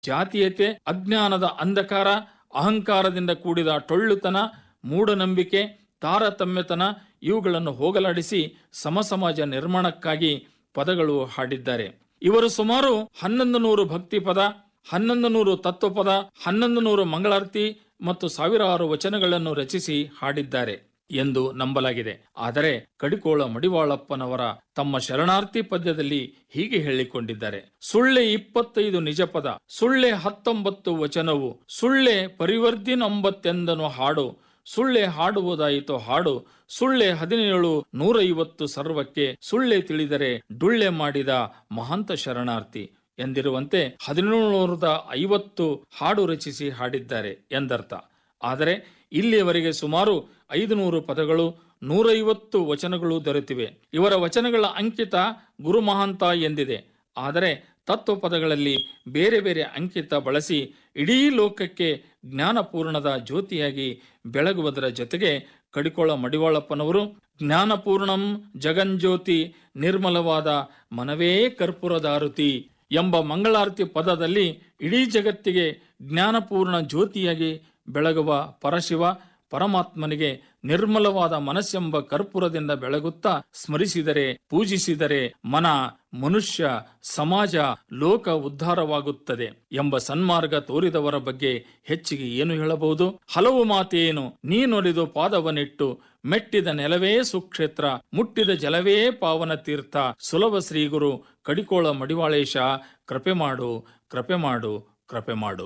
ಜಾತೀಯತೆ, ಅಜ್ಞಾನದ ಅಂಧಕಾರ, ಅಹಂಕಾರದಿಂದ ಕೂಡಿದ ಟೊಳ್ಳುತನ, ಮೂಢನಂಬಿಕೆ, ತಾರತಮ್ಯತನ ಇವುಗಳನ್ನು ಹೋಗಲಾಡಿಸಿ ಸಮಸಮಾಜ ನಿರ್ಮಾಣಕ್ಕಾಗಿ ಪದಗಳು ಹಾಡಿದ್ದಾರೆ. ಇವರು ಸುಮಾರು 1100 ಭಕ್ತಿ ಪದ, 1100 ತತ್ವಪದ, 1100 ಮಂಗಳಾರತಿ ಮತ್ತು ಸಾವಿರಾರು ವಚನಗಳನ್ನು ರಚಿಸಿ ಹಾಡಿದ್ದಾರೆ ಎಂದು ನಂಬಲಾಗಿದೆ. ಆದರೆ ಕಡಿಕೋಳ ಮಡಿವಾಳಪ್ಪನವರ ತಮ್ಮ ಶರಣಾರ್ಥಿ ಪದ್ಯದಲ್ಲಿ ಹೀಗೆ ಹೇಳಿಕೊಂಡಿದ್ದಾರೆ: ಸುಳ್ಳೆ 25 ನಿಜಪದ, ಸುಳ್ಳೆ 19 ವಚನವು, ಸುಳ್ಳೆ ಪರಿವರ್ತಿನೊಂಬತ್ತೆಂದನು ಹಾಡು, ಸುಳ್ಳೆ ಹಾಡುವುದಾಯಿತು ಹಾಡು, ಸುಳ್ಳೆ 17 150 ಸರ್ವಕ್ಕೆ, ಸುಳ್ಳೆ ತಿಳಿದರೆ ಡುಳ್ಳೆ ಮಾಡಿದ ಮಹಾಂತ ಶರಣಾರ್ಥಿ ಎಂದಿರುವಂತೆ 1750 ಹಾಡು ರಚಿಸಿ ಹಾಡಿದ್ದಾರೆ ಎಂದರ್ಥ. ಆದರೆ ಇಲ್ಲಿಯವರೆಗೆ ಸುಮಾರು 500 ಪದಗಳು, 150 ವಚನಗಳು ದೊರೆತಿವೆ. ಇವರ ವಚನಗಳ ಅಂಕಿತ ಗುರು ಮಹಾಂತ ಎಂದಿದೆ. ಆದರೆ ತತ್ವಪದಗಳಲ್ಲಿ ಬೇರೆ ಬೇರೆ ಅಂಕಿತ ಬಳಸಿ ಇಡೀ ಲೋಕಕ್ಕೆ ಜ್ಞಾನಪೂರ್ಣದ ಜ್ಯೋತಿಯಾಗಿ ಬೆಳಗುವುದರ ಜೊತೆಗೆ ಕಡಿಕೋಳ ಮಡಿವಾಳಪ್ಪನವರು ಜ್ಞಾನಪೂರ್ಣಂ ಜಗಂಜ್ಯೋತಿ ನಿರ್ಮಲವಾದ ಮನವೇ ಕರ್ಪೂರದಾರುತಿ ಎಂಬ ಮಂಗಳಾರತಿ ಪದದಲ್ಲಿ ಇಡೀ ಜಗತ್ತಿಗೆ ಜ್ಞಾನಪೂರ್ಣ ಜ್ಯೋತಿಯಾಗಿ ಬೆಳಗುವ ಪರಶಿವ ಪರಮಾತ್ಮನಿಗೆ ನಿರ್ಮಲವಾದ ಮನಸ್ಸೆಂಬ ಕರ್ಪೂರದಿಂದ ಬೆಳಗುತ್ತಾ ಸ್ಮರಿಸಿದರೆ, ಪೂಜಿಸಿದರೆ ಮನ, ಮನುಷ್ಯ, ಸಮಾಜ, ಲೋಕ ಉದ್ಧಾರವಾಗುತ್ತದೆ ಎಂಬ ಸನ್ಮಾರ್ಗ ತೋರಿದವರ ಬಗ್ಗೆ ಹೆಚ್ಚಿಗೆ ಏನು ಹೇಳಬಹುದು? ಹಲವು ಮಾತೇನು ನೀನೊಲಿದು ಪಾದವನಿಟ್ಟು, ಮೆಟ್ಟಿದ ನೆಲವೇ ಸುಕ್ಷೇತ್ರ, ಮುಟ್ಟಿದ ಜಲವೇ ಪಾವನ ತೀರ್ಥ, ಸುಲಭ ಶ್ರೀಗುರು ಕಡಿಕೋಳ ಮಡಿವಾಳೇಶ, ಕೃಪೆ ಮಾಡು, ಕೃಪೆ ಮಾಡು, ಕೃಪೆ ಮಾಡು.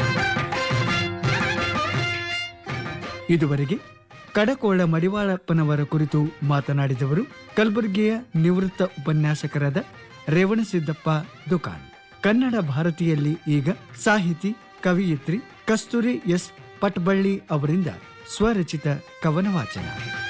ಇದುವರೆಗೆ ಕಡಕೋಳ ಮಡಿವಾಳಪ್ಪನವರ ಕುರಿತು ಮಾತನಾಡಿದವರು ಕಲಬುರಗಿಯ ನಿವೃತ್ತ ಉಪನ್ಯಾಸಕರಾದ ರೇವಣಸಿದ್ದಪ್ಪ ದುಕಾನ್. ಕನ್ನಡ ಭಾರತಿಯಲ್ಲಿ ಈಗ ಸಾಹಿತಿ, ಕವಿಯಿತ್ರಿ ಕಸ್ತೂರಿ ಎಸ್ ಪಟ್ಬಳ್ಳಿ ಅವರಿಂದ ಸ್ವರಚಿತ ಕವನ ವಾಚನ.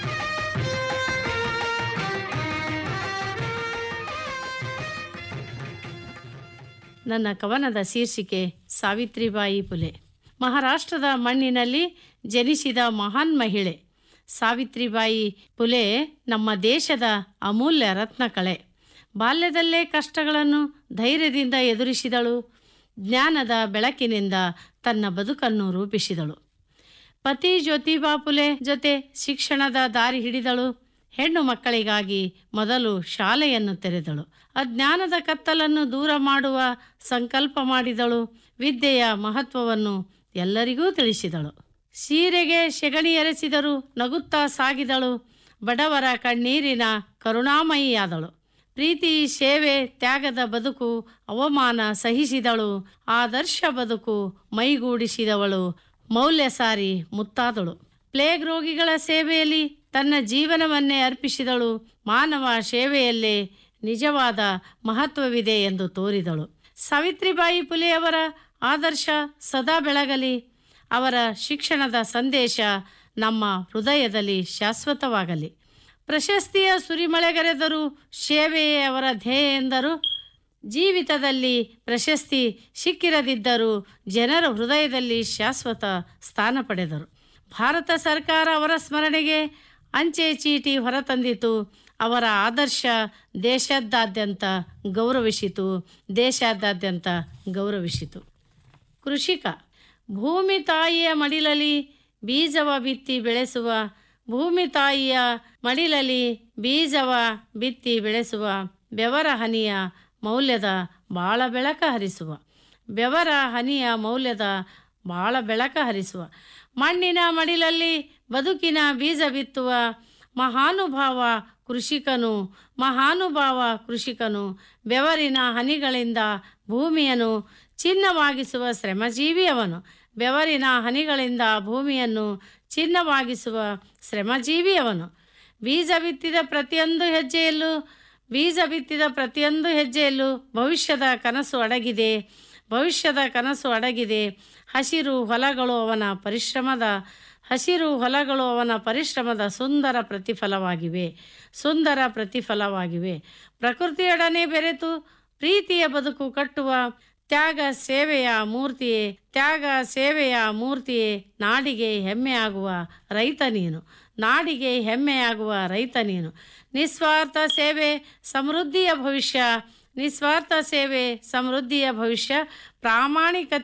ನನ್ನ ಕವನದ ಶೀರ್ಷಿಕೆ ಸಾವಿತ್ರಿಬಾಯಿ ಫುಲೆ. ಮಹಾರಾಷ್ಟ್ರದ ಮಣ್ಣಿನಲ್ಲಿ ಜನಿಸಿದ ಮಹಾನ್ ಮಹಿಳೆ ಸಾವಿತ್ರಿಬಾಯಿ ಫುಲೆ ನಮ್ಮ ದೇಶದ ಅಮೂಲ್ಯ ರತ್ನಕಳೆ. ಬಾಲ್ಯದಲ್ಲೇ ಕಷ್ಟಗಳನ್ನು ಧೈರ್ಯದಿಂದ ಎದುರಿಸಿದಳು. ಜ್ಞಾನದ ಬೆಳಕಿನಿಂದ ತನ್ನ ಬದುಕನ್ನು ರೂಪಿಸಿದಳು. ಪತಿ ಜ್ಯೋತಿಬಾ ಫುಲೆ ಜೊತೆ ಶಿಕ್ಷಣದ ದಾರಿ ಹಿಡಿದಳು. ಹೆಣ್ಣು ಮಕ್ಕಳಿಗಾಗಿ ಮೊದಲು ಶಾಲೆಯನ್ನು ತೆರೆದಳು. ಅಜ್ಞಾನದ ಕತ್ತಲನ್ನು ದೂರ ಮಾಡುವ ಸಂಕಲ್ಪ ಮಾಡಿದಳು. ವಿದ್ಯೆಯ ಮಹತ್ವವನ್ನು ಎಲ್ಲರಿಗೂ ತಿಳಿಸಿದಳು. ಸೀರೆಗೆ ಸೆಗಣಿ ಎರಚಿದರು, ನಗುತ್ತಾ ಸಾಗಿದಳು. ಬಡವರ ಕಣ್ಣೀರಿನ ಕರುಣಾಮಯಿಯಾದಳು. ಪ್ರೀತಿ, ಸೇವೆ, ತ್ಯಾಗದ ಬದುಕು, ಅವಮಾನ ಸಹಿಸಿದಳು. ಆದರ್ಶ ಬದುಕು ಮೈಗೂಡಿಸಿದವಳು, ಮೌಲ್ಯ ಸಾರಿ ಮುತ್ತಾದಳು. ಪ್ಲೇಗ್ ರೋಗಿಗಳ ಸೇವೆಯಲ್ಲಿ ತನ್ನ ಜೀವನವನ್ನೇ ಅರ್ಪಿಸಿದಳು. ಮಾನವ ಸೇವೆಯಲ್ಲೇ ನಿಜವಾದ ಮಹತ್ವವಿದೆ ಎಂದು ತೋರಿದಳು. ಸಾವಿತ್ರಿಬಾಯಿ ಫುಲೆಯವರ ಆದರ್ಶ ಸದಾ ಬೆಳಗಲಿ. ಅವರ ಶಿಕ್ಷಣದ ಸಂದೇಶ ನಮ್ಮ ಹೃದಯದಲ್ಲಿ ಶಾಶ್ವತವಾಗಲಿ. ಪ್ರಶಸ್ತಿಯ ಸುರಿಮಳೆಗರೆದರು, ಸೇವೆಯೇ ಅವರ ಧ್ಯೇಯ ಎಂದರು. ಜೀವಿತದಲ್ಲಿ ಪ್ರಶಸ್ತಿ ಸಿಕ್ಕಿರದಿದ್ದರೂ ಜನರ ಹೃದಯದಲ್ಲಿ ಶಾಶ್ವತ ಸ್ಥಾನ ಪಡೆದರು. ಭಾರತ ಸರ್ಕಾರ ಅವರ ಸ್ಮರಣೆಗೆ ಅಂಚೆ ಚೀಟಿ ಹೊರತಂದಿತು. ಅವರ ಆದರ್ಶ ದೇಶಾದ್ಯಂತ ಗೌರವಿಸಿತು. ಕೃಷಿಕ ಭೂಮಿ ತಾಯಿಯ ಮಡಿಲಲ್ಲಿ ಬೀಜವ ಬಿತ್ತಿ ಬೆಳೆಸುವ, ಭೂಮಿ ತಾಯಿಯ ಮಡಿಲಲ್ಲಿ ಬೀಜವ ಬಿತ್ತಿ ಬೆಳೆಸುವ, ಬೆವರ ಹನಿಯ ಮೌಲ್ಯದ ಬಾಳ ಬೆಳಕ ಹರಿಸುವ, ಬೆವರ ಹನಿಯ ಮೌಲ್ಯದ ಬಾಳ ಬೆಳಕ ಹರಿಸುವ, ಮಣ್ಣಿನ ಮಡಿಲಲ್ಲಿ ಬದುಕಿನ ಬೀಜ ಬಿತ್ತುವ ಮಹಾನುಭಾವ ಕೃಷಿಕನು, ಬೆವರಿನ ಹನಿಗಳಿಂದ ಭೂಮಿಯನ್ನು ಚಿನ್ನವಾಗಿಸುವ ಶ್ರಮಜೀವಿಯವನು, ಬೆವರಿನ ಹನಿಗಳಿಂದ ಭೂಮಿಯನ್ನು ಚಿನ್ನವಾಗಿಸುವ ಶ್ರಮಜೀವಿಯವನು. ಬೀಜ ಬಿತ್ತಿದ ಪ್ರತಿಯೊಂದು ಹೆಜ್ಜೆಯಲ್ಲೂ ಭವಿಷ್ಯದ ಕನಸು ಅಡಗಿದೆ. ಹಸಿರು ಹೊಲಗಳು ಅವನ ಪರಿಶ್ರಮದ ಸುಂದರ ಪ್ರತಿಫಲವಾಗಿವೆ. ಪ್ರಕೃತಿಯೊಡನೆ ಬೆರೆತು ಪ್ರೀತಿಯ ಬದುಕು ಕಟ್ಟುವ ತ್ಯಾಗ ಸೇವೆಯ ಮೂರ್ತಿಯೇ ನಾಡಿಗೆ ಹೆಮ್ಮೆಯಾಗುವ ರೈತ ನೀನು. ನಿಸ್ವಾರ್ಥ ಸೇವೆ ಸಮೃದ್ಧಿಯ ಭವಿಷ್ಯ, ಪ್ರಾಮಾಣಿಕತೆ